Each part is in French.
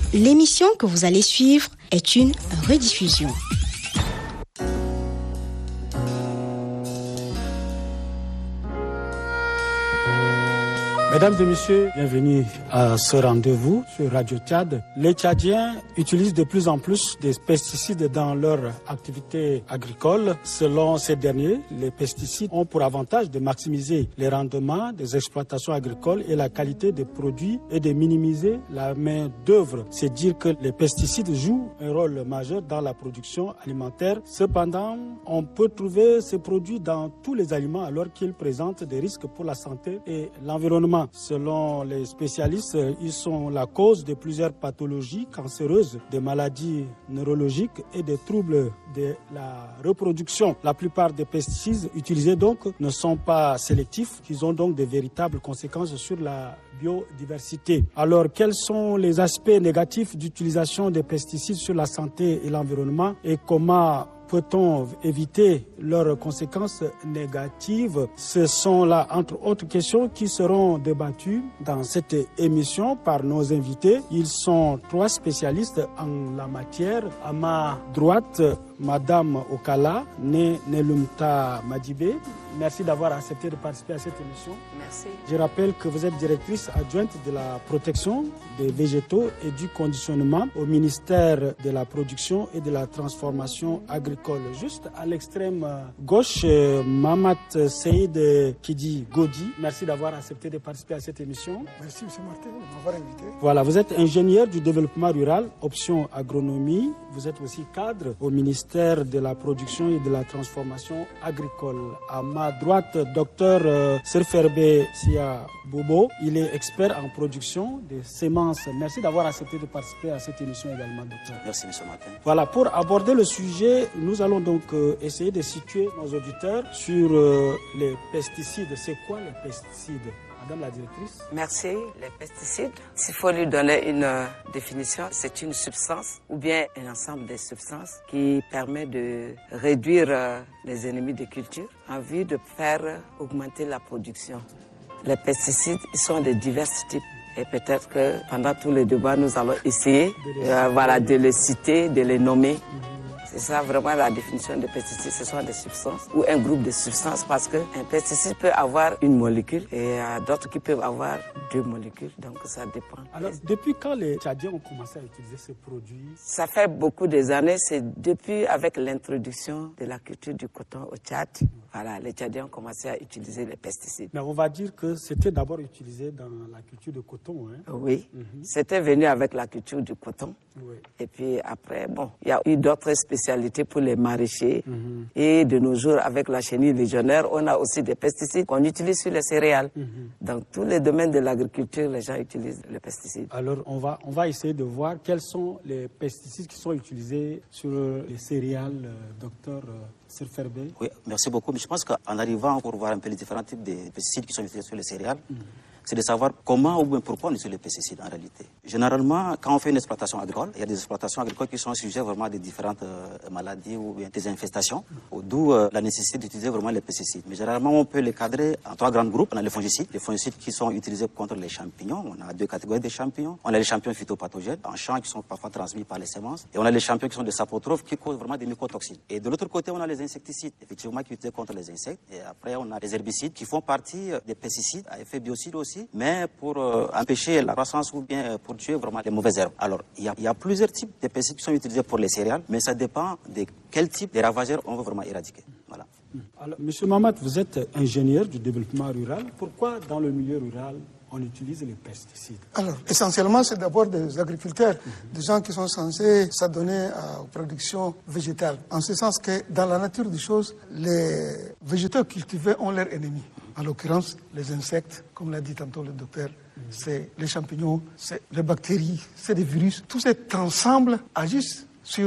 L'émission que vous allez suivre est une rediffusion. Mesdames et messieurs, bienvenue à ce rendez-vous sur Radio Tchad. Les Tchadiens utilisent de plus en plus des pesticides dans leur activité agricole. Selon ces derniers, les pesticides ont pour avantage de maximiser les rendements des exploitations agricoles et la qualité des produits et de minimiser la main-d'œuvre. C'est dire que les pesticides jouent un rôle majeur dans la production alimentaire. Cependant, on peut trouver ces produits dans tous les aliments alors qu'ils présentent des risques pour la santé et l'environnement. Selon les spécialistes, ils sont la cause de plusieurs pathologies cancéreuses, de maladies neurologiques et des troubles de la reproduction. La plupart des pesticides utilisés donc ne sont pas sélectifs, ils ont donc de véritables conséquences sur la biodiversité. Alors, quels sont les aspects négatifs d'utilisation des pesticides sur la santé et l'environnement et comment peut-on éviter leurs conséquences négatives? Ce sont là, entre autres questions, qui seront débattues dans cette émission par nos invités. Ils sont 3 spécialistes en la matière. À ma droite, Madame Okala, née Nelumta Madibé. Merci d'avoir accepté de participer à cette émission. Merci. Je rappelle que vous êtes directrice adjointe de la protection des végétaux et du conditionnement au ministère de la production et de la transformation agricole. Juste à l'extrême gauche, Mamat Seyd Kidi Godi. Merci d'avoir accepté de participer à cette émission. Merci M. Martin de m'avoir invité. Voilà, vous êtes ingénieur du développement rural, option agronomie. Vous êtes aussi cadre au ministère de la production et de la transformation agricole. À ma droite, docteur Serferbe Sia Bobo. Il est expert en production de semences. Merci d'avoir accepté de participer à cette émission également, docteur. Merci, M. Martin. Voilà, pour aborder le sujet, nous allons donc essayer de situer nos auditeurs sur les pesticides. C'est quoi les pesticides? Madame la directrice. Merci. Les pesticides, s'il faut lui donner une définition, c'est une substance ou bien un ensemble de substances qui permet de réduire les ennemis de culture en vue de faire augmenter la production. Les pesticides, ils sont de divers types. Et peut-être que pendant tous les débats, nous allons essayer de les citer, de les nommer. C'est ça vraiment la définition des pesticides. Ce sont des substances ou un groupe de substances parce qu'un pesticide peut avoir une molécule et d'autres qui peuvent avoir 2 molécules. Donc ça dépend. Alors depuis quand les Tchadiens ont commencé à utiliser ces produits? Ça fait beaucoup des années. C'est depuis avec l'introduction de la culture du coton au Tchad. Voilà, les Tchadiens ont commencé à utiliser les pesticides. Mais on va dire que c'était d'abord utilisé dans la culture de coton. Hein? Oui, c'était venu avec la culture du coton. Oui. Et puis après, bon, il y a eu d'autres spécialités pour les maraîchers. Et de nos jours, avec la chenille légionnaire, on a aussi des pesticides qu'on utilise sur les céréales. Dans tous les domaines de l'agriculture, les gens utilisent les pesticides. Alors, on va essayer de voir quels sont les pesticides qui sont utilisés sur les céréales, docteur Serferbe. Oui, merci beaucoup. Mais je pense qu'en arrivant pour voir un peu les différents types de pesticides qui sont utilisés sur les céréales, c'est de savoir comment ou bien pourquoi on utilise les pesticides en réalité. Généralement, quand on fait une exploitation agricole, il y a des exploitations agricoles qui sont sujets vraiment à des différentes maladies ou bien des infestations, d'où la nécessité d'utiliser vraiment les pesticides. Mais généralement, on peut les cadrer en 3 grands groupes. On a les fongicides qui sont utilisés contre les champignons. On a 2 catégories de champignons. On a les champignons phytopathogènes en champs qui sont parfois transmis par les semences. Et on a les champignons qui sont des sapotrophes qui causent vraiment des mycotoxines. Et de l'autre côté, on a les insecticides, effectivement, qui sont utilisés contre les insectes. Et après, on a les herbicides qui font partie des pesticides à effet biocide aussi, mais pour empêcher la croissance ou bien pour tuer vraiment les mauvaises herbes. Alors, il y a plusieurs types de pesticides qui sont utilisés pour les céréales, mais ça dépend de quel type de ravageurs on veut vraiment éradiquer. Voilà. Alors, Monsieur Mamat, vous êtes ingénieur du développement rural. Pourquoi dans le milieu rural on utilise les pesticides? Alors, essentiellement, c'est d'abord des agriculteurs, des gens qui sont censés s'adonner aux productions végétales. En ce sens que, dans la nature des choses, les végétaux cultivés ont leurs ennemis. En l'occurrence, les insectes, comme l'a dit tantôt le docteur, c'est les champignons, c'est les bactéries, c'est des virus. Tous cet ensemble agissent sur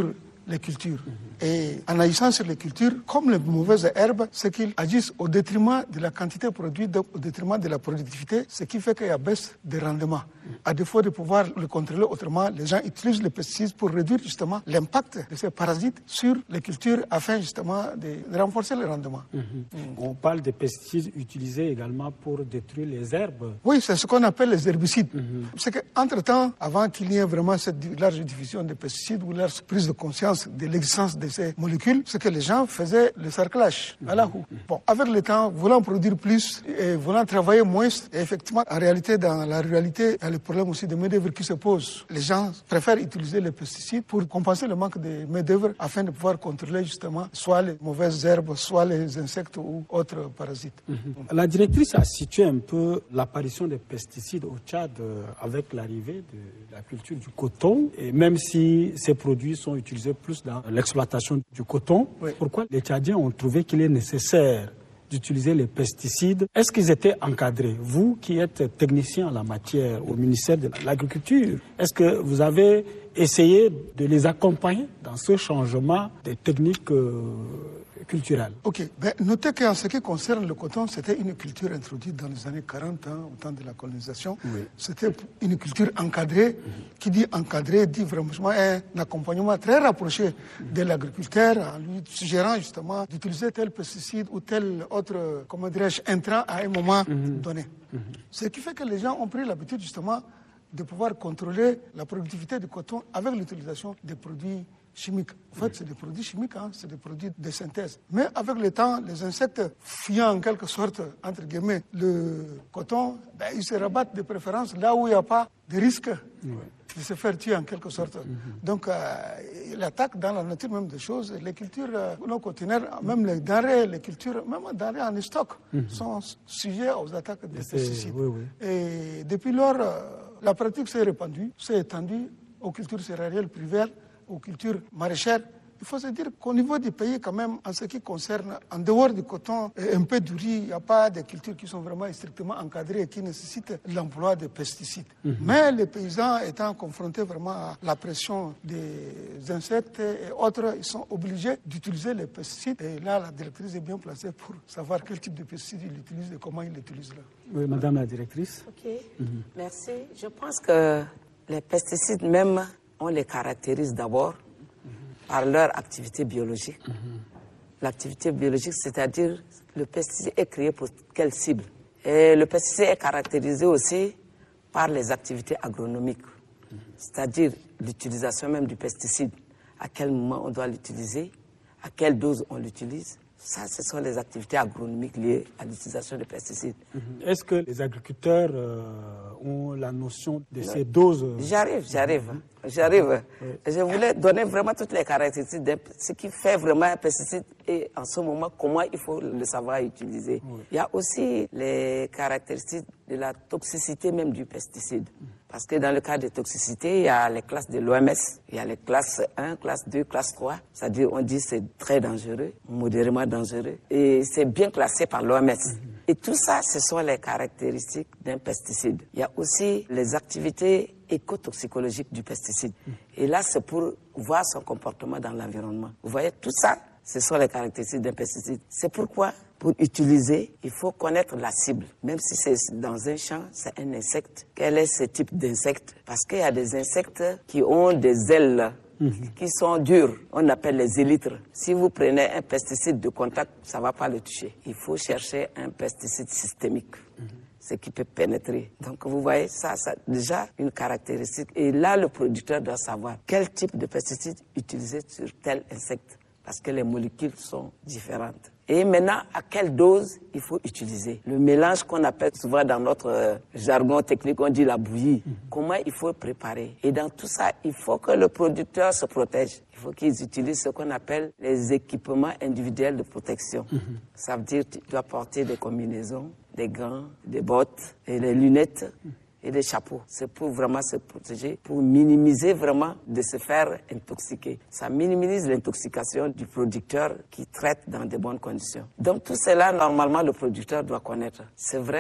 les cultures. Et en agissant sur les cultures, comme les mauvaises herbes, c'est qu'ils agissent au détriment de la quantité produite, au détriment de la productivité, ce qui fait qu'il y a baisse des rendements. À défaut de pouvoir le contrôler autrement, les gens utilisent les pesticides pour réduire justement l'impact de ces parasites sur les cultures afin justement de renforcer le rendement. On parle des pesticides utilisés également pour détruire les herbes. Oui, c'est ce qu'on appelle les herbicides. C'est qu'entre-temps, avant qu'il y ait vraiment cette large diffusion des pesticides ou large prise de conscience de l'existence de ces molécules, c'est que les gens faisaient le cerclage à la houe. Bon, avec le temps, voulant produire plus et voulant travailler moins, et effectivement, en réalité, dans la ruralité, il y a le problème aussi de main-d'œuvre qui se pose. Les gens préfèrent utiliser les pesticides pour compenser le manque de main-d'œuvre afin de pouvoir contrôler justement soit les mauvaises herbes, soit les insectes ou autres parasites. La directrice a situé un peu l'apparition des pesticides au Tchad avec l'arrivée de la culture du coton, et même si ces produits sont utilisés plus dans l'exploitation du coton, pourquoi les Tchadiens ont trouvé qu'il est nécessaire d'utiliser les pesticides? Est-ce qu'ils étaient encadrés? Vous qui êtes technicien en la matière au ministère de l'Agriculture, est-ce que vous avez essayé de les accompagner dans ce changement des techniques culturelles? Ok, notez qu'en ce qui concerne le coton, c'était une culture introduite dans les années 40, au temps de la colonisation. C'était une culture encadrée. Qui dit encadré dit vraiment un accompagnement très rapproché de l'agriculteur en lui suggérant justement d'utiliser tel pesticide ou tel autre, comment dirais-je, intrant à un moment donné. Ce qui fait que les gens ont pris l'habitude justement de pouvoir contrôler la productivité du coton avec l'utilisation des produits chimiques. En fait, c'est des produits chimiques, c'est des produits de synthèse. Mais avec le temps, les insectes fuyant en quelque sorte, entre guillemets, le coton, ils se rabattent de préférence là où il n'y a pas de risque de se faire tuer en quelque sorte. Donc, il attaque dans la nature même des choses. Les cultures non cotonnières, même les denrées, les cultures, même les denrées en stock, sont sujets aux attaques des pesticides. Et depuis lors, la pratique s'est répandue, s'est étendue aux cultures céréalières privées, aux cultures maraîchères. Il faut se dire qu'au niveau du pays, quand même, en ce qui concerne, en dehors du coton et un peu du riz, il n'y a pas de cultures qui sont vraiment strictement encadrées et qui nécessitent l'emploi de pesticides. Mais les paysans étant confrontés vraiment à la pression des insectes et autres, ils sont obligés d'utiliser les pesticides. Et là, la directrice est bien placée pour savoir quel type de pesticides il utilise et comment il l'utilise là. Oui, Madame la directrice. Ok, merci. Je pense que les pesticides même, on les caractérise d'abord par leur activité biologique. L'activité biologique, c'est-à-dire le pesticide est créé pour quelle cible. Et le pesticide est caractérisé aussi par les activités agronomiques, c'est-à-dire l'utilisation même du pesticide. À quel moment on doit l'utiliser, à quelle dose on l'utilise. Ça, ce sont les activités agronomiques liées à l'utilisation des pesticides. Est-ce que les agriculteurs ont la notion de ces doses? J'arrive. Je voulais donner vraiment toutes les caractéristiques de ce qui fait vraiment un pesticide et en ce moment, comment il faut le savoir utiliser. Il y a aussi les caractéristiques de la toxicité même du pesticide. Parce que dans le cas de toxicité, il y a les classes de l'OMS, il y a les classes 1, classe 2, classe 3. C'est-à-dire, on dit c'est très dangereux, modérément dangereux. Et c'est bien classé par l'OMS. Et tout ça, ce sont les caractéristiques d'un pesticide. Il y a aussi les activités écotoxicologiques du pesticide. Et là, c'est pour voir son comportement dans l'environnement. Vous voyez, tout ça, ce sont les caractéristiques d'un pesticide. C'est pourquoi, pour utiliser, il faut connaître la cible. Même si c'est dans un champ, c'est un insecte. Quel est ce type d'insecte? Parce qu'il y a des insectes qui ont des ailes qui sont dures. On appelle les élytres. Si vous prenez un pesticide de contact, ça ne va pas le toucher. Il faut chercher un pesticide systémique. Ce qui peut pénétrer. Donc, vous voyez, ça déjà une caractéristique. Et là, le producteur doit savoir quel type de pesticide utiliser sur tel insecte. Parce que les molécules sont différentes. Et maintenant, à quelle dose il faut utiliser? Le mélange qu'on appelle souvent dans notre jargon technique, on dit la bouillie. Comment il faut préparer? Et dans tout ça, il faut que le producteur se protège. Il faut qu'ils utilisent ce qu'on appelle les équipements individuels de protection. Ça veut dire que tu dois porter des combinaisons, des gants, des bottes et des lunettes et des chapeaux. C'est pour vraiment se protéger, pour minimiser vraiment de se faire intoxiquer. Ça minimise l'intoxication du producteur qui traite dans de bonnes conditions. Donc tout cela, normalement, le producteur doit connaître. C'est vrai,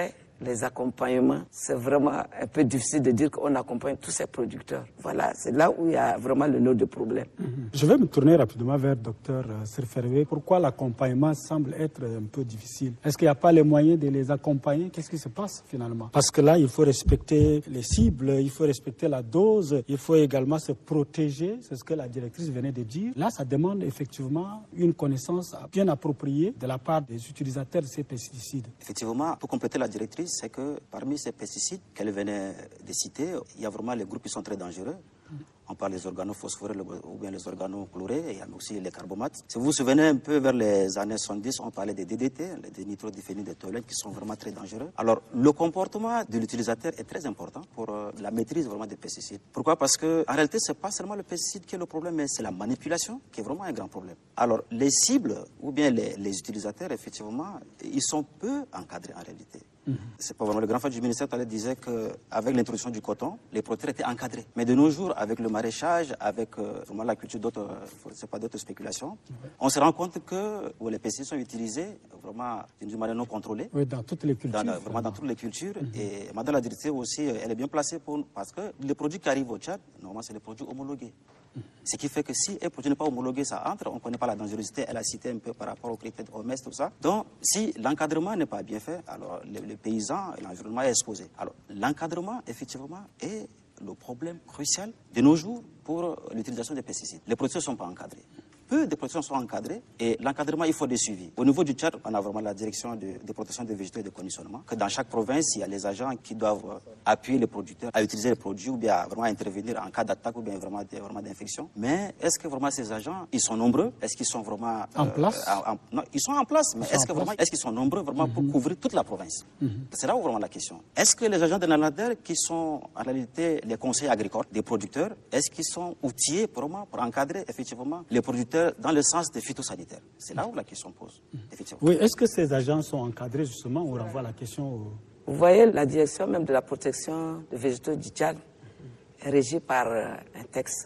les accompagnements, c'est vraiment un peu difficile de dire qu'on accompagne tous ces producteurs. Voilà, c'est là où il y a vraiment le nœud de problème. Je vais me tourner rapidement vers le docteur Serfervé. Pourquoi l'accompagnement semble être un peu difficile? Est-ce qu'il n'y a pas les moyens de les accompagner? Qu'est-ce qui se passe finalement? Parce que là, il faut respecter les cibles, il faut respecter la dose, il faut également se protéger, c'est ce que la directrice venait de dire. Là, ça demande effectivement une connaissance bien appropriée de la part des utilisateurs de ces pesticides. Effectivement, pour compléter la directrice, c'est que parmi ces pesticides qu'elle venait de citer, il y a vraiment les groupes qui sont très dangereux. On parle des organophosphorés ou bien les organochlorés, et il y a aussi les carbomates. Si vous vous souvenez un peu vers les années 70, on parlait des DDT, des nitrodiphénidétholènes, qui sont vraiment très dangereux. Alors, le comportement de l'utilisateur est très important pour la maîtrise vraiment des pesticides. Pourquoi? Parce que en réalité, c'est pas seulement le pesticide qui est le problème, mais c'est la manipulation qui est vraiment un grand problème. Alors, les cibles ou bien les utilisateurs, effectivement, ils sont peu encadrés en réalité. C'est pas vraiment le grand fait du ministère disait qu'avec l'introduction du coton, les producteurs étaient encadrés. Mais de nos jours, avec le maraîchage, avec vraiment la culture d'autres, c'est pas d'autres spéculations, on se rend compte que les pesticides sont utilisés vraiment d'une manière non contrôlée. Oui, dans toutes les cultures. Vraiment dans toutes les cultures. Et Madame la directrice aussi, elle est bien placée parce que les produits qui arrivent au Tchad, normalement, c'est les produits homologués. Ce qui fait que si un produit n'est pas homologué, ça entre, on ne connaît pas la dangerosité, elle a cité un peu par rapport aux critères OMS, tout ça. Donc, si l'encadrement n'est pas bien fait, alors les paysans, l'environnement est exposé. Alors, l'encadrement, effectivement, est le problème crucial de nos jours pour l'utilisation des pesticides. Les producteurs ne sont pas encadrés. Peu de productions sont encadrées et l'encadrement, il faut des suivis. Au niveau du Tchad, on a vraiment la direction de protection des végétaux et de conditionnement, que dans chaque province, il y a les agents qui doivent appuyer les producteurs à utiliser les produits ou bien à vraiment intervenir en cas d'attaque ou bien vraiment d'infection. Mais est-ce que vraiment ces agents, ils sont nombreux? Est-ce qu'ils sont vraiment en place? Non, ils sont en place, mais est-ce qu'ils sont nombreux vraiment pour couvrir toute la province? C'est là où vraiment la question. Est-ce que les agents de l'ANADER, qui sont en réalité les conseils agricoles des producteurs, est-ce qu'ils sont outillés vraiment pour encadrer effectivement les producteurs dans le sens des phytosanitaires? C'est là où la question pose, effectivement. Oui, est-ce que ces agents sont encadrés justement? On renvoie la question Vous voyez, la direction même de la protection des végétaux du Tchad est régie par un texte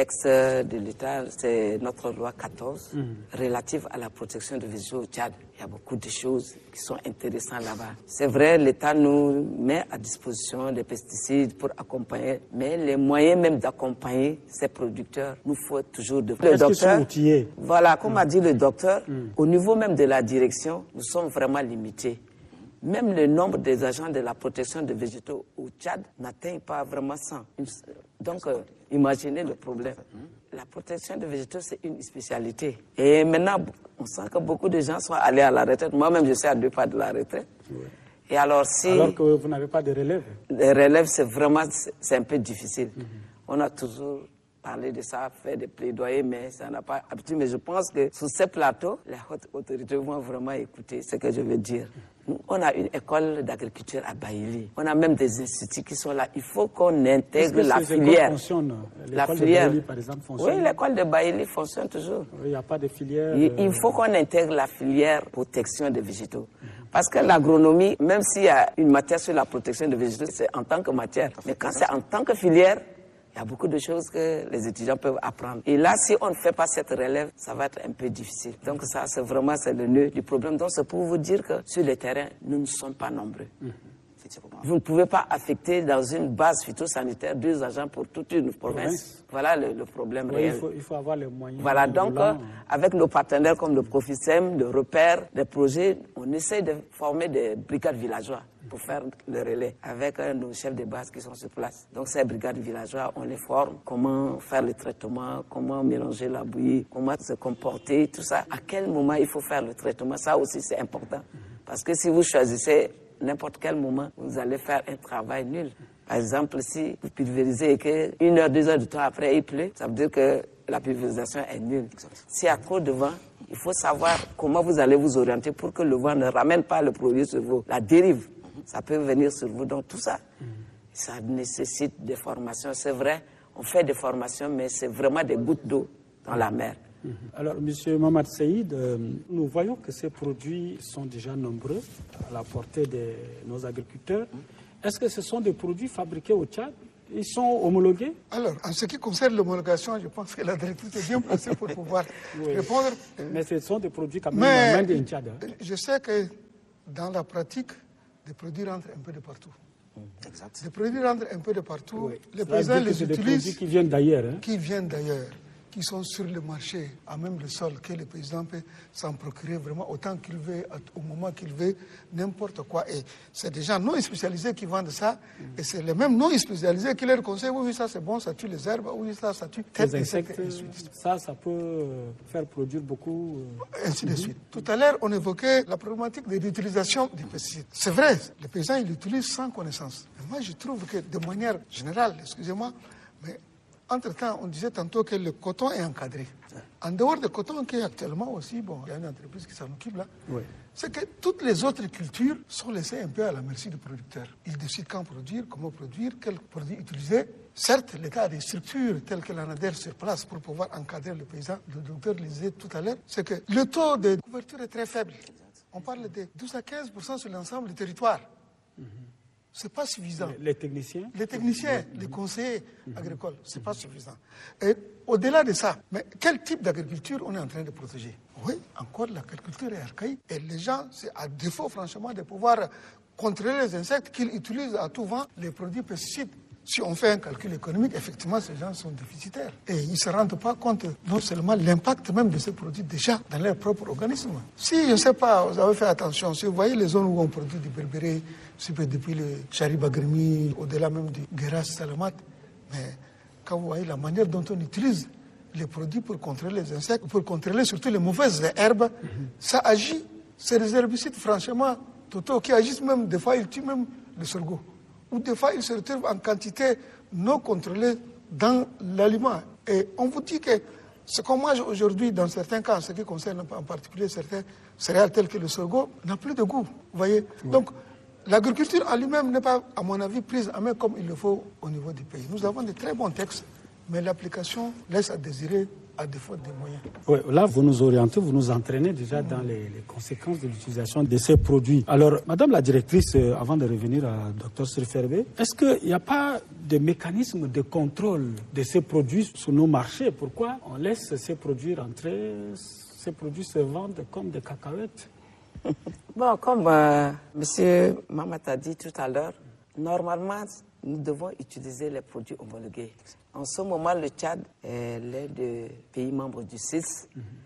de l'État, c'est notre loi 14, relative à la protection des végétaux au Tchad. Il y a beaucoup de choses qui sont intéressantes là-bas. C'est vrai, l'État nous met à disposition des pesticides pour accompagner, mais les moyens même d'accompagner ces producteurs, nous faut toujours de... Est-ce qu'ils sont outillés? Voilà, comme a dit le docteur, au niveau même de la direction, nous sommes vraiment limités. Même le nombre des agents de la protection des végétaux au Tchad n'atteint pas vraiment 100. Donc, imaginez le problème. La protection des végétaux, c'est une spécialité. Et maintenant, on sent que beaucoup de gens sont allés à la retraite. Moi-même, je suis à 2 pas de la retraite. Oui. Et alors, alors que vous n'avez pas de relève? Les relèves, c'est un peu difficile. On a toujours parler de ça, faire des plaidoyers, mais ça n'a pas habitué. Mais je pense que sur ces plateaux, les hautes autorités vont vraiment écouter ce que je veux dire. On a une école d'agriculture à Baïli. On a même des instituts qui sont là. Il faut qu'on intègre la filière. L'école de Baïli, par exemple, fonctionne? Oui, l'école de Baïli fonctionne toujours. Il n'y a pas de filière. Il faut qu'on intègre la filière protection des végétaux. Parce que l'agronomie, même s'il y a une matière sur la protection des végétaux, c'est en tant que matière. Mais quand c'est en tant que filière, il y a beaucoup de choses que les étudiants peuvent apprendre. Et là, si on ne fait pas cette relève, ça va être un peu difficile. Donc ça, c'est le nœud du problème. Donc c'est pour vous dire que sur le terrain, nous ne sommes pas nombreux. Vous ne pouvez pas affecter dans une base phytosanitaire 2 agents pour toute une province. Voilà le problème réel. Il faut avoir les moyens. Voilà, donc avec nos partenaires comme le Profisem, le Repère, des projets, on essaie de former des brigades villageois pour faire le relais avec nos chefs de base qui sont sur place. Donc ces brigades villageois, on les forme, comment faire le traitement, comment mélanger la bouillie, comment se comporter, tout ça. À quel moment il faut faire le traitement, ça aussi c'est important. Parce que si vous choisissez n'importe quel moment, vous allez faire un travail nul. Par exemple, si vous pulvérisez et que 1 heure, 2 heures de temps après il pleut, ça veut dire que la pulvérisation est nulle. S'il y a trop de vent, il faut savoir comment vous allez vous orienter pour que le vent ne ramène pas le produit sur vous. La dérive, ça peut venir sur vous. Donc tout ça, ça nécessite des formations. C'est vrai, on fait des formations, mais c'est vraiment des gouttes d'eau dans la mer. Alors, M. Mamad Saïd, nous voyons que ces produits sont déjà nombreux à la portée de nos agriculteurs. Est-ce que ce sont des produits fabriqués au Tchad? Ils sont homologués? Alors, en ce qui concerne l'homologation, je pense que la directrice est bien placée pour pouvoir répondre. Mais ce sont des produits quand même du Tchad. Je sais que dans la pratique, des produits rentrent un peu de partout. Exact. Les produits rentrent un peu de partout. Oui. Les paysans les des utilisent. produits qui viennent d'ailleurs. Hein. Qui viennent d'ailleurs, qui sont sur le marché, à même le sol, que le paysan peut s'en procurer vraiment autant qu'il veut, au moment qu'il veut, n'importe quoi. Et c'est des gens non spécialisés qui vendent ça, et c'est les mêmes non spécialisés qui leur conseillent, oui, ça c'est bon, ça tue les herbes, oui, ça tue les insectes, ça peut faire produire beaucoup. Ainsi de suite. Tout à l'heure, on évoquait la problématique de l'utilisation des pesticides. C'est vrai, les paysans, ils l'utilisent sans connaissance. Mais moi, je trouve que de manière générale, excusez-moi, mais entre-temps, on disait tantôt que le coton est encadré. En dehors du coton, qui est actuellement aussi, bon, il y a une entreprise qui s'en occupe là, c'est que toutes les autres cultures sont laissées un peu à la merci du producteur. Il décide quand produire, comment produire, quels produits utiliser. Certes, l'État a des structures telles que l'ANADER sur place pour pouvoir encadrer le paysan. Le docteur le disait tout à l'heure, c'est que le taux de couverture est très faible. On parle de 12 à 15% sur l'ensemble du territoire. Ce n'est pas suffisant. Les techniciens, les conseillers agricoles, ce n'est pas suffisant. Et au-delà de ça, mais quel type d'agriculture on est en train de protéger? Oui, encore l'agriculture est archaïque. Et les gens, c'est à défaut franchement de pouvoir contrôler les insectes qu'ils utilisent à tout vent les produits pesticides. Si on fait un calcul économique, effectivement, ces gens sont déficitaires. Et ils ne se rendent pas compte non seulement l'impact même de ces produits déjà dans leur propre organisme. Si, je ne sais pas, vous avez fait attention, si vous voyez les zones où on produit du berbéré, depuis le Charibagrimi, au-delà même du Guéras Salamat, mais quand vous voyez la manière dont on utilise les produits pour contrôler les insectes, pour contrôler surtout les mauvaises herbes, ça agit. C'est des herbicides, franchement, totaux, qui agissent même, des fois, ils tuent même le sorgho. Ou des fois, ils se retrouvent en quantité non contrôlée dans l'aliment. Et on vous dit que ce qu'on mange aujourd'hui, dans certains cas, en ce qui concerne en particulier certains céréales telles que le sorgho, n'a plus de goût. Vous voyez? Donc, l'agriculture en lui-même n'est pas, à mon avis, prise en main comme il le faut au niveau du pays. Nous avons de très bons textes, mais l'application laisse à désirer à défaut des moyens. Oui, là, vous nous orientez, vous nous entraînez déjà dans les conséquences de l'utilisation de ces produits. Alors, Madame la directrice, avant de revenir à Dr Sriferbe, est-ce qu'il n'y a pas de mécanisme de contrôle de ces produits sur nos marchés? Pourquoi on laisse ces produits rentrer, ces produits se vendent comme des cacahuètes? Bon, comme M. Mamat a dit tout à l'heure, normalement, nous devons utiliser les produits homologués. En ce moment, le Tchad est l'un des pays membres du CITES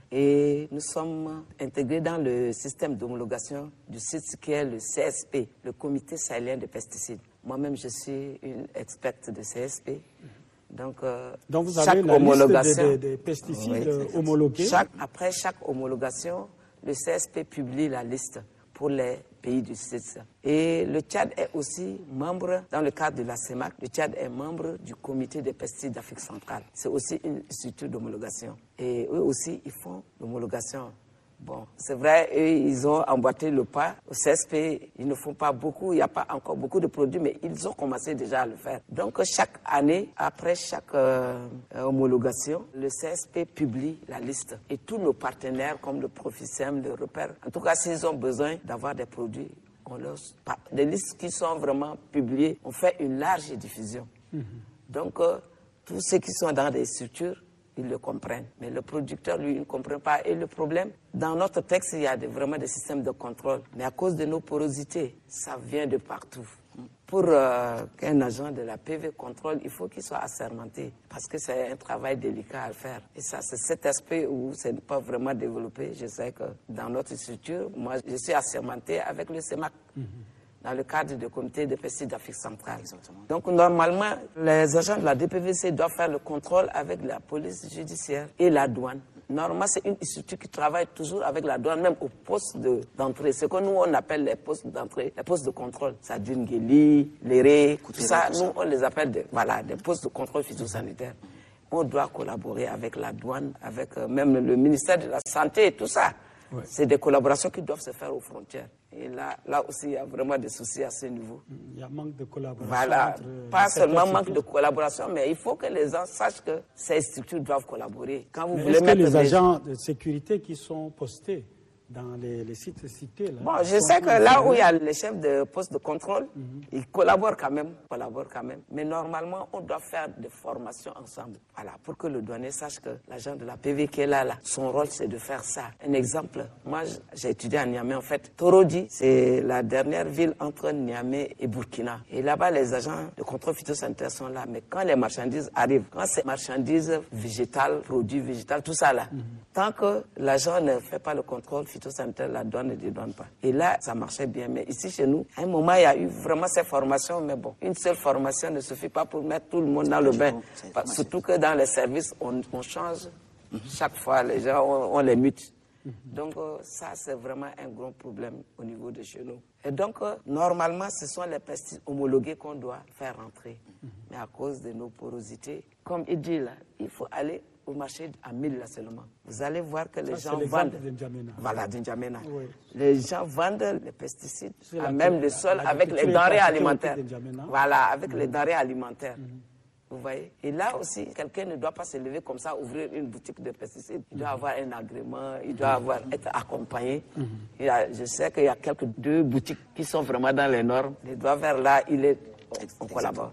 et nous sommes intégrés dans le système d'homologation du CITES qui est le CSP, le Comité sahélien des pesticides. Moi-même, je suis une experte de CSP. Donc vous avez la liste des pesticides homologués. Après chaque homologation, le CSP publie la liste pour les pays du CITES. Et le Tchad est aussi membre, dans le cadre de la CEMAC, le Tchad est membre du comité des pesticides d'Afrique centrale. C'est aussi une structure d'homologation. Et eux aussi, ils font l'homologation. Bon, c'est vrai, eux, ils ont emboîté le pas. Au CSP, ils ne font pas beaucoup, il n'y a pas encore beaucoup de produits, mais ils ont commencé déjà à le faire. Donc, chaque année, après chaque homologation, le CSP publie la liste. Et tous nos partenaires, comme le Profisem, le Repère, en tout cas, s'ils ont besoin d'avoir des produits, on leur... Des listes qui sont vraiment publiées, on fait une large diffusion. Donc, tous ceux qui sont dans des structures, ils le comprennent. Mais le producteur, lui, il ne comprend pas. Et le problème, dans notre texte, il y a vraiment des systèmes de contrôle. Mais à cause de nos porosités, ça vient de partout. Pour qu'un agent de la PV contrôle, il faut qu'il soit assermenté. Parce que c'est un travail délicat à faire. Et ça, c'est cet aspect où ce n'est pas vraiment développé. Je sais que dans notre structure, moi, je suis assermenté avec le CEMAC. Dans le cadre du comité des pesticides d'Afrique centrale. Donc, normalement, les agents de la DPVC doivent faire le contrôle avec la police judiciaire et la douane. Normalement, c'est une structure qui travaille toujours avec la douane, même au poste d'entrée. Ce que nous, on appelle les postes d'entrée, les postes de contrôle. Sadune-Guéli, Léré, tout ça, nous, on les appelle des postes de contrôle phytosanitaire. On doit collaborer avec la douane, avec même le ministère de la Santé et tout ça. Ouais. C'est des collaborations qui doivent se faire aux frontières. Et là aussi, il y a vraiment des soucis à ce niveau. Il y a manque de collaboration. Voilà, pas seulement manque de collaboration, mais il faut que les gens sachent que ces structures doivent collaborer. Quand vous voulez mettre les agents de sécurité qui sont postés dans les sites cités. Là, bon, je sais que là où il y a les chefs de poste de contrôle, ils collaborent quand même. Mais normalement, on doit faire des formations ensemble. Voilà, pour que le douanier sache que l'agent de la PV qui est là, son rôle, c'est de faire ça. Un exemple, moi, j'ai étudié à Niamey, en fait. Torodi, c'est la dernière ville entre Niamey et Burkina. Et là-bas, les agents de contrôle phytosanitaire sont là. Mais quand les marchandises arrivent, quand c'est marchandises végétales, produits végétaux, tout ça là, tant que l'agent ne fait pas le contrôle phytosanitaire, la douane ne dédouane pas. Et là, ça marchait bien. Mais ici, chez nous, à un moment, il y a eu vraiment ces formations. Mais bon, une seule formation ne suffit pas pour mettre tout le monde dans le bain. Surtout que dans les services, on change. Chaque fois, les gens, on les mute. Donc, ça, c'est vraiment un gros problème au niveau de chez nous. Et donc, normalement, ce sont les pesticides homologués qu'on doit faire rentrer. Mais à cause de nos porosités, comme il dit là, il faut aller au marché à 1000 là seulement. Vous allez voir que les gens vendent. Voilà, d'Injamena. Oui. Les gens vendent les pesticides à même le sol avec les denrées alimentaires. Voilà, avec les denrées alimentaires. Vous voyez? Et là aussi, quelqu'un ne doit pas se lever comme ça, ouvrir une boutique de pesticides. Il doit avoir un agrément, il doit être accompagné. Je sais qu'il y a deux boutiques qui sont vraiment dans les normes. Il doit vers là, on collabore.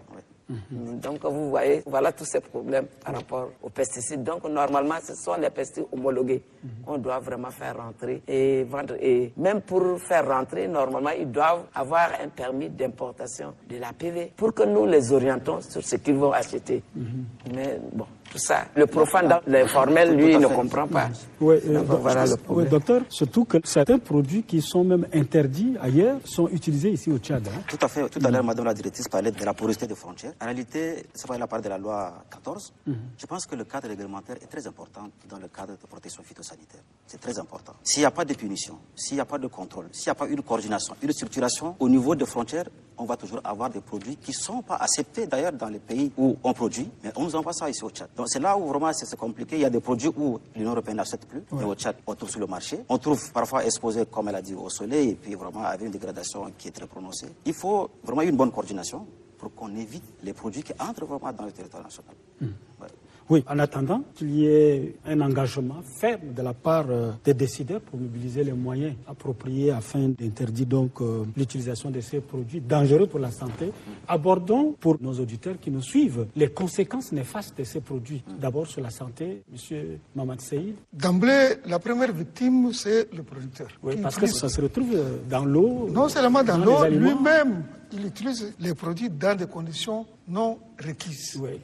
Donc, vous voyez, voilà tous ces problèmes par rapport aux pesticides. Donc, normalement, ce sont les pesticides homologués. On doit vraiment faire rentrer et vendre. Et même pour faire rentrer, normalement, ils doivent avoir un permis d'importation de la PV pour que nous les orientons sur ce qu'ils vont acheter. Mais bon, tout ça, le profane dans l'informel, lui, il ne comprend pas. Oui, voilà le problème. Oui, docteur, surtout que certains produits qui sont même interdits ailleurs sont utilisés ici au Tchad. Hein? Tout à fait. Tout à l'heure, Madame la directrice parlait de la porosité des frontières. En réalité, ça va la part de la loi 14. Je pense que le cadre réglementaire est très important dans le cadre de protection phytosanitaire. C'est très important. S'il n'y a pas de punition, s'il n'y a pas de contrôle, s'il n'y a pas une coordination, une structuration au niveau des frontières, on va toujours avoir des produits qui ne sont pas acceptés d'ailleurs dans les pays où on produit, mais on nous envoie ça ici au Tchad. Donc c'est là où vraiment c'est compliqué. Il y a des produits où l'Union européenne n'accepte plus, mais au Tchad, on trouve sur le marché. On trouve parfois exposés, comme elle a dit, au soleil, et puis vraiment avec une dégradation qui est très prononcée. Il faut vraiment une bonne coordination pour qu'on évite les produits qui entrent vraiment dans le territoire national. Ouais. Oui, en attendant qu'il y ait un engagement ferme de la part des décideurs pour mobiliser les moyens appropriés afin d'interdire donc l'utilisation de ces produits dangereux pour la santé, abordons pour nos auditeurs qui nous suivent les conséquences néfastes de ces produits. D'abord sur la santé, Monsieur Mamad Seyid. D'emblée, la première victime, c'est le producteur. Oui, parce que ça se retrouve dans l'eau. Non seulement dans l'eau, lui-même, il utilise les produits dans des conditions non requises. Oui,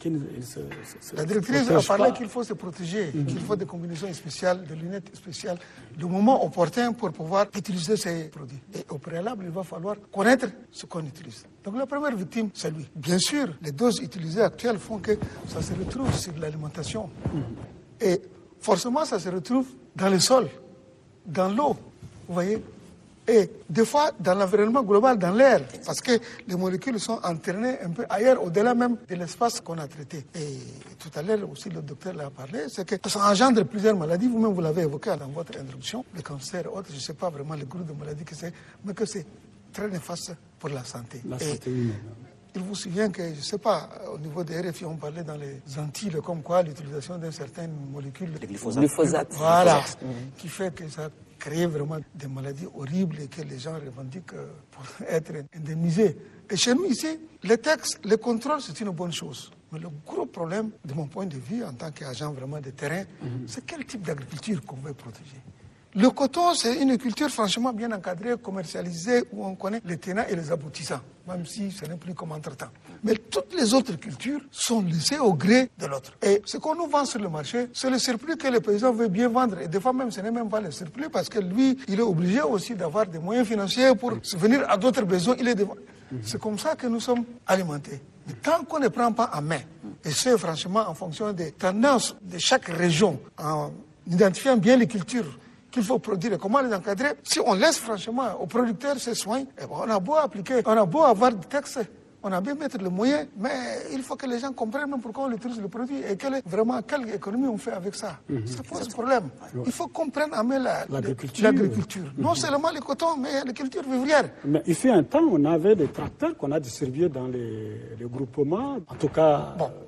la directrice a parlé qu'il faut se protéger, qu'il faut des combinaisons spéciales, des lunettes spéciales, le moment opportun pour pouvoir utiliser ces produits. Et au préalable, il va falloir connaître ce qu'on utilise. Donc la première victime, c'est lui. Bien sûr, les doses utilisées actuelles font que ça se retrouve sur l'alimentation. Et forcément, ça se retrouve dans le sol, dans l'eau, vous voyez. Et des fois, dans l'environnement global, dans l'air, parce que les molécules sont internées un peu ailleurs, au-delà même de l'espace qu'on a traité. Et tout à l'heure aussi, le docteur l'a parlé, c'est que ça engendre plusieurs maladies. Vous-même, vous l'avez évoqué dans votre introduction, le cancer, autres, je ne sais pas vraiment le groupe de maladies que c'est, mais que c'est très néfaste pour la santé. La santé humaine. Il vous souvient que, je ne sais pas, au niveau des RFI, on parlait dans les Antilles, comme quoi l'utilisation d'une certaine molécule. Le glyphosate. Voilà, qui fait que ça crée vraiment des maladies horribles et que les gens revendiquent pour être indemnisés. Et chez nous, ici, les textes, les contrôles, c'est une bonne chose. Mais le gros problème, de mon point de vue, en tant qu'agent vraiment de terrain, c'est quel type d'agriculture qu'on veut protéger. Le coton, c'est une culture franchement bien encadrée, commercialisée, où on connaît les tenants et les aboutissants, même si ce n'est plus comme entre-temps. Mais toutes les autres cultures sont laissées au gré de l'autre. Et ce qu'on nous vend sur le marché, c'est le surplus que le paysan veut bien vendre. Et des fois même, ce n'est même pas le surplus, parce que lui, il est obligé aussi d'avoir des moyens financiers pour subvenir à d'autres besoins. C'est comme ça que nous sommes alimentés. Mais tant qu'on ne prend pas en main, et c'est franchement en fonction des tendances de chaque région, en identifiant bien les cultures qu'il faut produire et comment les encadrer. Si on laisse franchement aux producteurs ces soins, eh ben on a beau appliquer, on a beau avoir des textes, on a bien mettre les moyens, mais il faut que les gens comprennent même pourquoi on utilise le produit et quelle économie on fait avec ça. Ça pose problème. Il faut comprendre en main l'agriculture. Non seulement le coton, mais la culture vivrière. Mais il fait un temps, on avait des tracteurs qu'on a distribués dans les groupements, en tout cas... Bon.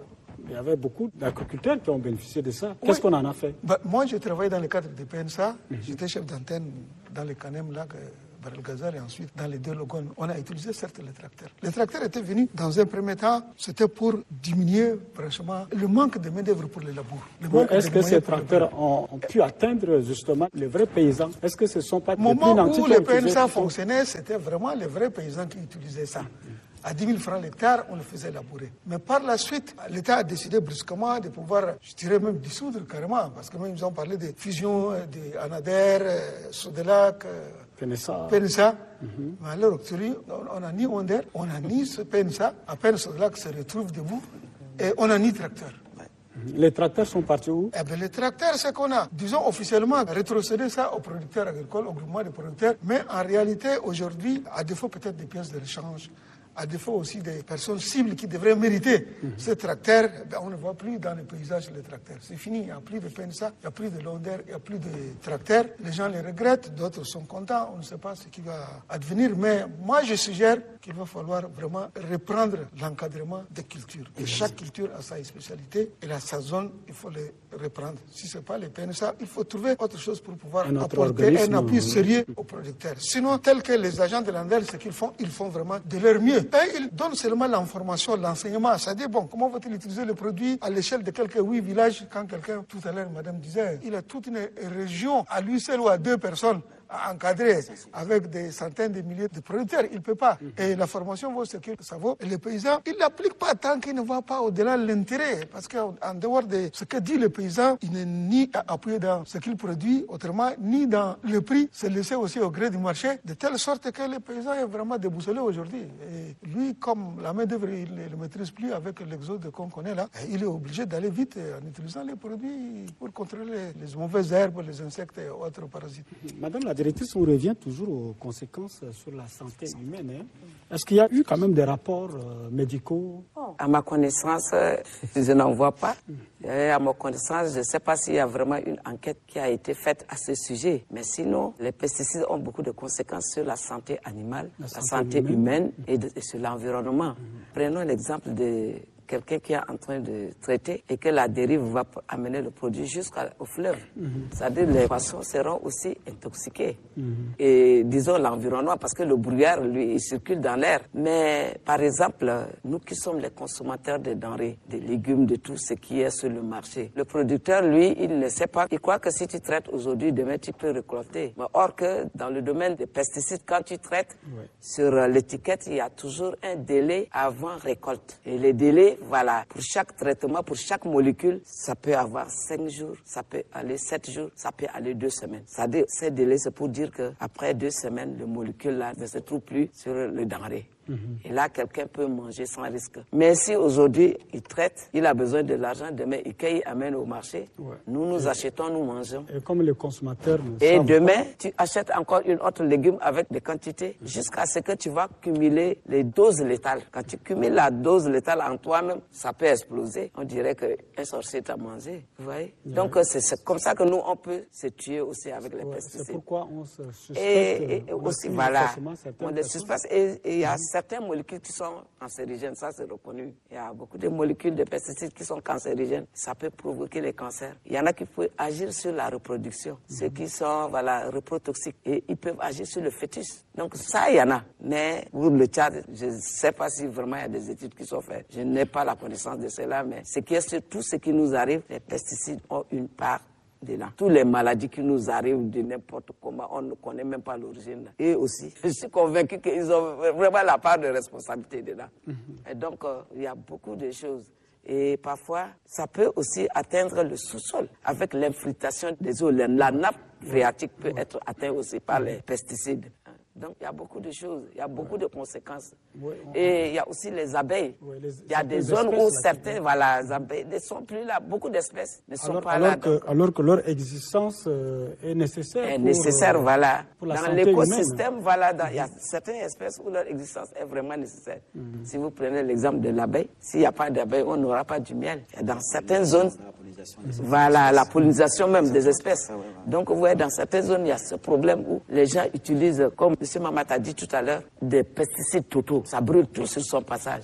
il y avait beaucoup d'agriculteurs qui ont bénéficié de ça. Qu'est-ce qu'on en a fait? Moi, j'ai travaillé dans le cadre du PNSA. J'étais chef d'antenne dans les Canem, là, Baral Ghazal, et ensuite dans les 2 Logones. On a utilisé certes les tracteurs. Les tracteurs étaient venus dans un premier temps, c'était pour diminuer franchement le manque de main-d'œuvre pour les labours. Est-ce que ces tracteurs ont pu atteindre justement les vrais paysans? Est-ce que ce ne sont pas des moment où le PNSA fonctionnait, c'était vraiment les vrais paysans qui utilisaient ça. À 10 000 francs l'hectare, on le faisait labourer. Mais par la suite, l'État a décidé brusquement de pouvoir, je dirais même dissoudre carrément, parce que même ils ont parlé de fusion de Anader, Sodelac, PNSA. Mais alors, on n'a ni Onder, on n'a ni ce PNSA. À peine Sodelac se retrouve debout et on n'a ni tracteur. Les tracteurs sont partis où? Les tracteurs, c'est qu'on a, disons officiellement, rétrocédé ça aux producteurs agricoles, au groupement de producteurs. Mais en réalité, aujourd'hui, à défaut peut-être des pièces de rechange, à défaut aussi des personnes cibles qui devraient mériter ces tracteurs, on ne voit plus dans les paysages les tracteurs. C'est fini, il n'y a plus de PNSA, il n'y a plus de Londer, il n'y a plus de tracteurs. Les gens les regrettent, d'autres sont contents, on ne sait pas ce qui va advenir. Mais moi, je suggère qu'il va falloir vraiment reprendre l'encadrement des cultures. Et chaque culture a sa spécialité, et sa zone, il faut les reprendre. Si ce n'est pas les PNSA, il faut trouver autre chose pour pouvoir apporter un appui sérieux aux producteurs. Sinon, tel que les agents de l'ANDEL, ce qu'ils font, ils font vraiment de leur mieux. Et ils donnent seulement l'information, l'enseignement. C'est-à-dire, bon, comment va-t-il utiliser le produit à l'échelle de quelques 8 villages quand quelqu'un, tout à l'heure, madame disait, il a toute une région à lui seul ou à 2 personnes à encadrer avec des centaines de milliers de producteurs. Il ne peut pas. Et la formation vaut ce que ça vaut. Et les paysans, ils ne l'appliquent pas tant qu'il ne va pas au-delà de l'intérêt. Parce qu'en dehors de ce que dit le paysan, il n'est ni appuyé dans ce qu'il produit, autrement, ni dans le prix. C'est laissé aussi au gré du marché, de telle sorte que le paysan est vraiment déboussolé aujourd'hui. Et lui, comme la main-d'œuvre, il ne le maîtrise plus avec l'exode qu'on connaît là, il est obligé d'aller vite en utilisant les produits pour contrôler les mauvaises herbes, les insectes et autres parasites. Madame la directrice, on revient toujours aux conséquences sur la santé humaine. Est-ce qu'il y a eu quand même des rapports médicaux? À ma connaissance, je n'en vois pas. Et à ma connaissance, je ne sais pas s'il y a vraiment une enquête qui a été faite à ce sujet. Mais sinon, les pesticides ont beaucoup de conséquences sur la santé animale, la santé humaine et sur l'environnement. Prenons l'exemple de quelqu'un qui est en train de traiter et que la dérive va amener le produit jusqu'au fleuve. C'est-à-dire que les poissons seront aussi intoxiqués. Et disons l'environnement, parce que le brouillard, lui, il circule dans l'air. Mais par exemple, nous qui sommes les consommateurs de denrées, des légumes, de tout ce qui est sur le marché, le producteur, lui, il ne sait pas. Il croit que si tu traites aujourd'hui, demain, tu peux récolter. Mais or que dans le domaine des pesticides, quand tu traites, sur l'étiquette, il y a toujours un délai avant récolte. Et les délais, voilà, pour chaque traitement, pour chaque molécule, ça peut avoir 5 jours, ça peut aller 7 jours, ça peut aller 2 semaines. C'est-à-dire, ces délais, c'est pour dire qu'après 2 semaines, le molécule là ne se trouve plus sur le denrée. Et là, quelqu'un peut manger sans risque. Mais si aujourd'hui, il traite, il a besoin de l'argent, demain, il cueille, il amène au marché. Nous achetons, nous mangeons. Et comme les consommateurs et demain, tu achètes encore une autre légume avec des quantités jusqu'à ce que tu vas cumuler les doses létales. Quand tu cumules la dose létale en toi-même, ça peut exploser. On dirait qu'un sorcier t'a mangé. Vous voyez? Donc, c'est comme ça que nous, on peut se tuer aussi avec les pesticides. C'est pourquoi on se suspecte. Et aussi, voilà, on les suspecte. Et il y a certaines molécules qui sont cancérigènes, ça c'est reconnu. Il y a beaucoup de molécules de pesticides qui sont cancérigènes. Ça peut provoquer les cancers. Il y en a qui peuvent agir sur la reproduction, ceux qui sont reprotoxiques, et ils peuvent agir sur le fœtus. Donc ça, il y en a. Mais pour le Tchad, je ne sais pas si vraiment il y a des études qui sont faites. Je n'ai pas la connaissance de cela, mais ce qui est sur tout ce qui nous arrive, les pesticides ont une part dedans. Toutes les maladies qui nous arrivent de n'importe comment, on ne connaît même pas l'origine. Et aussi, je suis convaincu qu'ils ont vraiment la part de responsabilité dedans. Et donc, il y a beaucoup de choses. Et parfois, ça peut aussi atteindre le sous-sol avec l'infiltration des eaux. La nappe phréatique peut être atteinte aussi par les pesticides. Donc, il y a beaucoup de choses, il y a beaucoup de conséquences. Et il y a aussi les abeilles. Il y a des zones où certaines, les abeilles ne sont plus là. Beaucoup d'espèces ne sont pas là. Alors que leur existence est nécessaire. Est nécessaire, pour la dans santé l'écosystème, humaine. Il y a certaines espèces où leur existence est vraiment nécessaire. Si vous prenez l'exemple de l'abeille, s'il n'y a pas d'abeille, on n'aura pas du miel. Et dans certaines zones, la pollinisation même des espèces. Donc, vous voyez, dans certaines zones, il y a ce problème où les gens utilisent, comme M. Mamat a dit tout à l'heure, des pesticides totaux. Ça brûle tout sur son passage.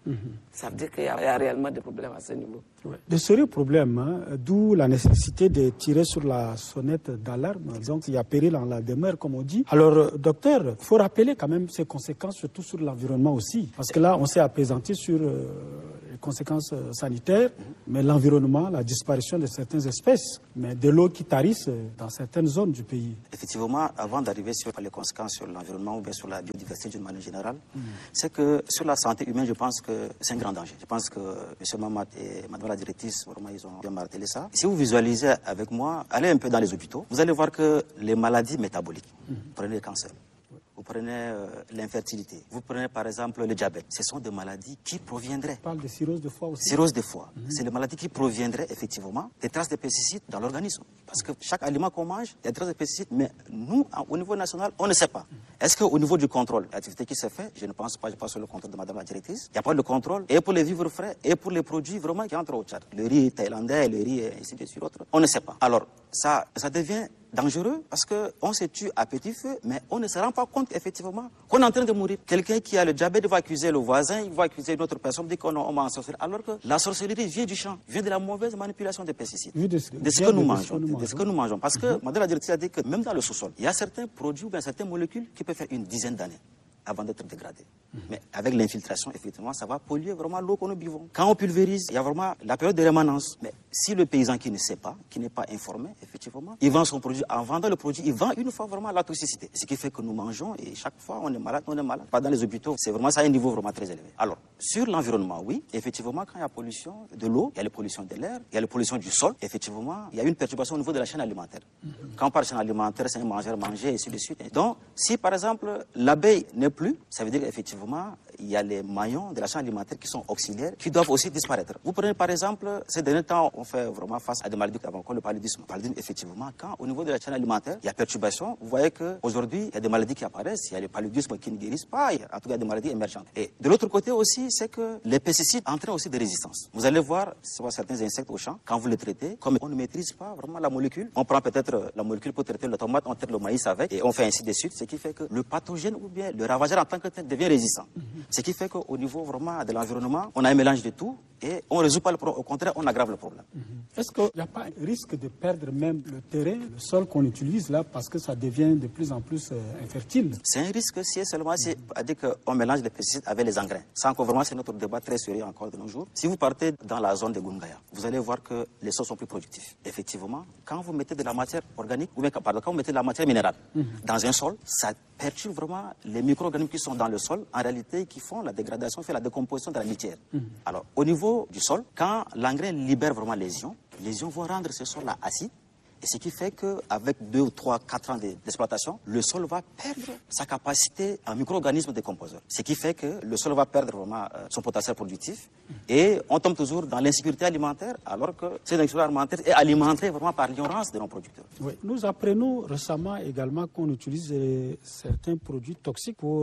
Ça veut dire qu'il y a réellement des problèmes à ce niveau. Ouais. De sérieux problèmes, hein, d'où la nécessité de tirer sur la sonnette d'alarme. Donc il y a péril en la demeure, comme on dit. Alors, docteur, il faut rappeler quand même ses conséquences, surtout sur l'environnement aussi. Parce que là, on s'est apaisanti sur les conséquences sanitaires, mais l'environnement, la disparition de certaines espèces, mais de l'eau qui tarisse dans certaines zones du pays. Effectivement, avant d'arriver sur les conséquences sur l'environnement ou bien sur la biodiversité d'une manière générale, c'est que sur la santé humaine, je pense que c'est un grand danger. Je pense que M. Mamat et Mme la directrice, vraiment, ils ont bien martelé ça. Si vous visualisez avec moi, allez un peu dans les hôpitaux, vous allez voir que les maladies métaboliques, prenez le cancer, vous prenez l'infertilité, vous prenez par exemple le diabète, ce sont des maladies qui proviendraient. On parle de cirrhose de foie aussi. Cirrhose de foie, c'est des maladies qui proviendraient effectivement des traces de pesticides dans l'organisme. Parce que chaque aliment qu'on mange, il y a des traces de pesticides, mais nous, au niveau national, on ne sait pas. Est-ce qu'au niveau du contrôle, l'activité qui se fait, je ne pense pas, je passe sur le contrôle de Madame la directrice, il n'y a pas de contrôle, et pour les vivres frais, et pour les produits vraiment qui entrent au Tchad. Le riz thaïlandais, le riz et ainsi de suite, on ne sait pas. Alors, ça devient dangereux parce qu'on se tue à petit feu, mais on ne se rend pas compte effectivement qu'on est en train de mourir. Quelqu'un qui a le diabète va accuser le voisin, il va accuser une autre personne, dit qu'on va en sorcellerie, alors que la sorcellerie vient du champ, vient de la mauvaise manipulation des pesticides, de ce que nous mangeons. Parce que Madame la directrice a dit que même dans le sous-sol, il y a certains produits ou bien certaines molécules qui peuvent faire une dizaine d'années avant d'être dégradées. Mais avec l'infiltration, effectivement, ça va polluer vraiment l'eau que nous buvons. Quand on pulvérise, il y a vraiment la période de rémanence. Mais si le paysan qui ne sait pas, qui n'est pas informé, effectivement, il vend son produit. En vendant le produit, il vend une fois vraiment la toxicité. Ce qui fait que nous mangeons et chaque fois, on est malade. Pas dans les hôpitaux, c'est vraiment ça, un niveau vraiment très élevé. Alors, sur l'environnement, oui, effectivement, quand il y a pollution de l'eau, il y a la pollution de l'air, il y a la pollution du sol, effectivement, il y a une perturbation au niveau de la chaîne alimentaire. Quand on parle de chaîne alimentaire, c'est un manger, et ainsi de suite. Donc, si par exemple, l'abeille n'est plus, ça veut dire qu'effectivement, il y a les maillons de la chaîne alimentaire qui sont auxiliaires, qui doivent aussi disparaître. Vous prenez par exemple, ces derniers temps, on fait vraiment face à des maladies avant le paludisme. Effectivement, quand au niveau de la chaîne alimentaire, il y a perturbation, vous voyez qu'aujourd'hui, il y a des maladies qui apparaissent, il y a le paludisme qui ne guérissent pas, il y a en tout cas des maladies émergentes. Et de l'autre côté aussi, c'est que les pesticides entraînent aussi des résistances. Vous allez voir certains insectes au champ, quand vous les traitez, comme on ne maîtrise pas vraiment la molécule, on prend peut-être la molécule pour traiter la tomate, on traite le maïs avec, et on fait ainsi de suite, ce qui fait que le pathogène ou bien le ravageur en tant que tel devient résistant. Ce qui fait qu'au niveau vraiment de l'environnement, on a un mélange de tout et on ne résout pas le problème. Au contraire, on aggrave le problème. Est-ce qu'il n'y a pas un risque de perdre même le terrain, le sol qu'on utilise là, parce que ça devient de plus en plus infertile? C'est un risque si seulement c'est-à-dire qu'on mélange les pesticides avec les engrais. Ça encore vraiment, c'est notre débat très sérieux encore de nos jours. Si vous partez dans la zone de Gungaya, vous allez voir que les sols sont plus productifs. Effectivement, quand vous mettez de la matière organique, ou bien quand vous mettez de la matière minérale dans un sol, ça perturbe vraiment les micro-organismes qui sont dans le sol, en réalité, qui font la dégradation, fait la décomposition de la litière. Alors, au niveau du sol, quand l'engrais libère vraiment les ions vont rendre ce sol-là acide. Et ce qui fait qu'avec 2, 3, 4 ans d'exploitation, le sol va perdre sa capacité en micro-organismes décomposeurs. Ce qui fait que le sol va perdre vraiment son potentiel productif. Et on tombe toujours dans l'insécurité alimentaire, alors que cette insécurité alimentaire est alimentée vraiment par l'ignorance de nos producteurs. Oui. Nous apprenons récemment également qu'on utilise certains produits toxiques pour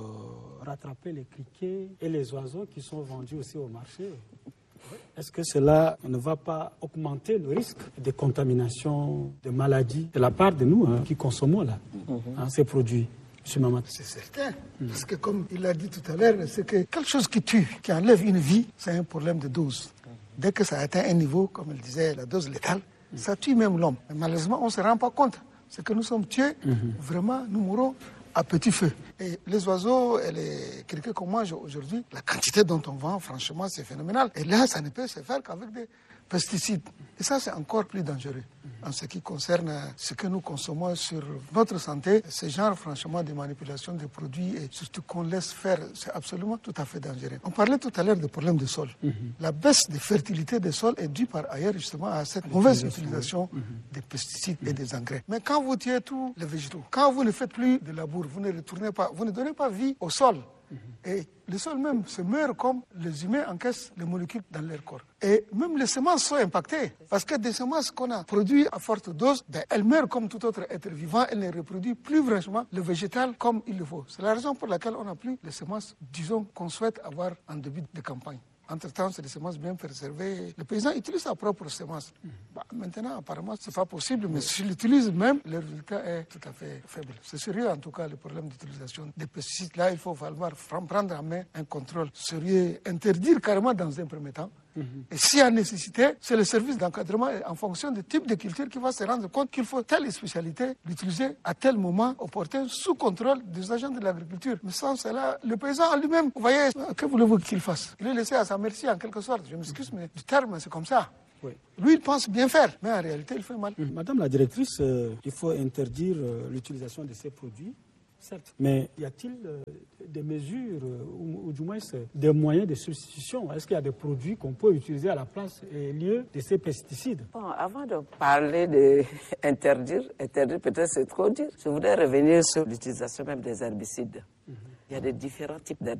rattraper les criquets et les oiseaux qui sont vendus aussi au marché. Est-ce que cela ne va pas augmenter le risque de contamination, de maladies de la part de nous qui consommons là, ces produits? M. Mamat. C'est certain, parce que comme il l'a dit tout à l'heure, c'est que quelque chose qui tue, qui enlève une vie, c'est un problème de dose. Dès que ça atteint un niveau, comme il disait, la dose létale, ça tue même l'homme. Mais malheureusement, on ne se rend pas compte. C'est que nous sommes tués, vraiment, nous mourons à petit feu. Et les oiseaux et les criquets qu'on mange aujourd'hui, la quantité dont on vend, franchement, c'est phénoménal. Et là, ça ne peut se faire qu'avec des pesticides. Et ça, c'est encore plus dangereux. En ce qui concerne ce que nous consommons sur notre santé, ce genre, franchement, de manipulation des produits et surtout qu'on laisse faire, c'est absolument tout à fait dangereux. On parlait tout à l'heure des problèmes de sol. La baisse de fertilité des sols est due par ailleurs justement à cette mauvaise utilisation des pesticides et des engrais. Mais quand vous tuez tous les végétaux, quand vous ne faites plus de labour, vous ne retournez pas, vous ne donnez pas vie au sol. Et le sol même se meurt comme les humains encaissent les molécules dans leur corps. Et même les semences sont impactées. Parce que des semences qu'on a produites à forte dose, elles meurent comme tout autre être vivant. Elles ne reproduisent plus vraiment le végétal comme il le faut. C'est la raison pour laquelle on n'a plus les semences, disons, qu'on souhaite avoir en début de campagne. Entre-temps, c'est des semences bien préservées. Le paysan utilise sa propre semence. Maintenant, apparemment, ce n'est pas possible, mais s'il l'utilise même, le résultat est tout à fait faible. C'est sérieux, en tout cas, le problème d'utilisation des pesticides. Là, il faut falloir prendre en main un contrôle sérieux, interdire carrément dans un premier temps. Et s'il y a nécessité, c'est le service d'encadrement en fonction du type de culture qui va se rendre compte qu'il faut telle spécialité l'utiliser à tel moment opportun sous contrôle des agents de l'agriculture. Mais sans cela, le paysan en lui-même, vous voyez, que voulez-vous qu'il fasse? Il est laissé à sa merci en quelque sorte. Je m'excuse, mais du terme, c'est comme ça. Oui. Lui, il pense bien faire, mais en réalité, il fait mal. Madame la directrice, il faut interdire l'utilisation de ces produits. Certes, mais y a-t-il des mesures ou du moins des moyens de substitution? Est-ce qu'il y a des produits qu'on peut utiliser à la place et lieu de ces pesticides? Bon, avant de parler d'interdire, peut-être c'est trop dire. Je voudrais revenir sur l'utilisation même des herbicides. Il y a des différents types d'herbicides.